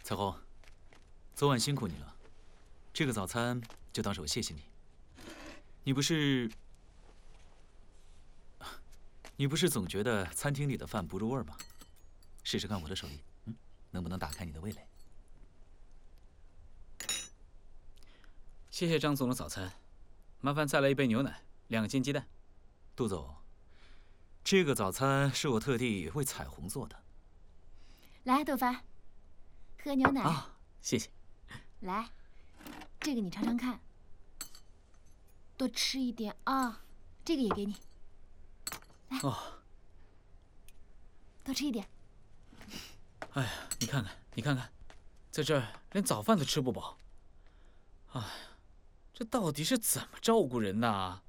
彩虹，昨晚辛苦你了，这个早餐就当是我谢谢你。你不是总觉得餐厅里的饭不入味吗？试试看我的手艺，能不能打开你的味蕾？ 谢谢张总的早餐，麻烦再来一杯牛奶，2个煎鸡蛋。 杜总，这个早餐是我特地为彩虹做的。 来，豆凡，喝牛奶。 啊，谢谢。 来，这个你尝尝看，多吃一点啊。这个也给你。来， 哦， 多吃一点。 哎呀，你看看，你看看，在这儿连早饭都吃不饱。哎呀，这到底是怎么照顾人呐？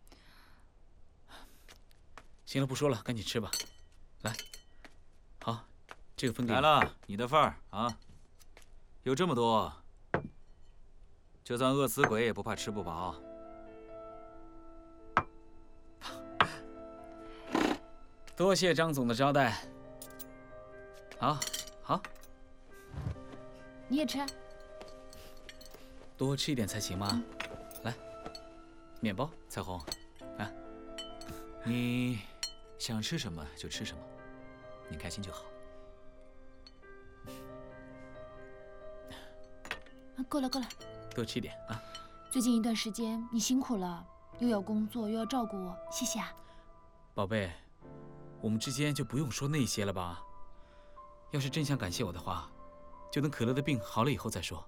行了，不说了，赶紧吃吧。来，好，这个分给你。 来了，你的份儿啊，有这么多，就算饿死鬼也不怕吃不饱。 多谢张总的招待。好，好， 你也吃。 多吃一点才行嘛。来，面包。 彩虹， 啊， 你想吃什么就吃什么，你开心就好。 够了，够了。 多吃一点啊。 最近一段时间你辛苦了，又要工作又要照顾我，谢谢啊。 宝贝，我们之间就不用说那些了吧？要是真想感谢我的话，就等可乐的病好了以后再说。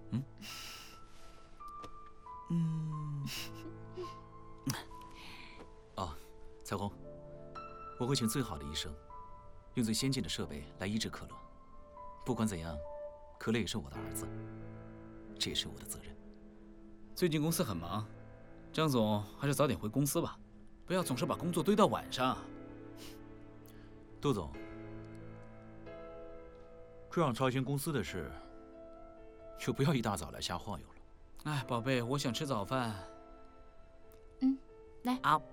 哦，彩虹，我会请最好的医生，用最先进的设备来医治可乐。不管怎样，可乐也是我的儿子，这也是我的责任。 最近公司很忙，张总还是早点回公司吧，不要总是把工作堆到晚上。 杜总，这样操心公司的事，就不要一大早来瞎晃悠了。 哎，宝贝，我想吃早饭。 来。 啊。